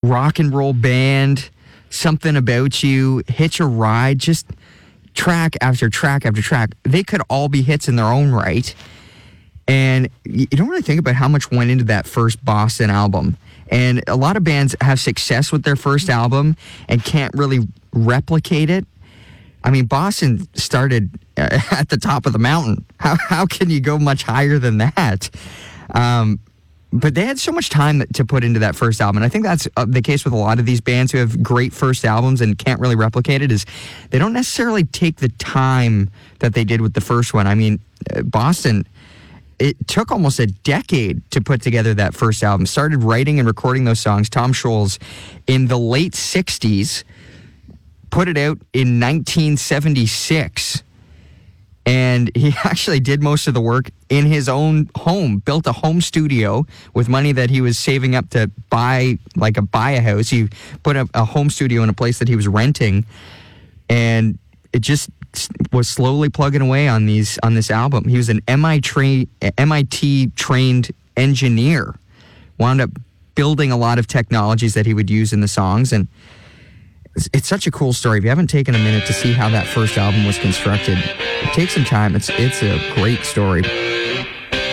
Rock and Roll Band, Something About You, Hitch a Ride, just track after track after track. They could all be hits in their own right. And you don't really think about how much went into that first Boston album. And a lot of bands have success with their first album and can't really replicate it. I mean, Boston started at the top of the mountain. How can you go much higher than that? But they had so much time to put into that first album. And I think that's the case with a lot of these bands who have great first albums and can't really replicate it, is they don't necessarily take the time that they did with the first one. I mean, Boston, it took almost a decade to put together that first album. Started writing and recording those songs, Tom Scholz, in the late 60s, put it out in 1976. And he actually did most of the work in his own home, built a home studio with money that he was saving up to buy a house. He put a home studio in a place that he was renting, and it just was slowly plugging away on this album. He was an MIT trained engineer, wound up building a lot of technologies that he would use in the songs, and it's such a cool story. If you haven't taken a minute to see how that first album was constructed, take some time. It's a great story.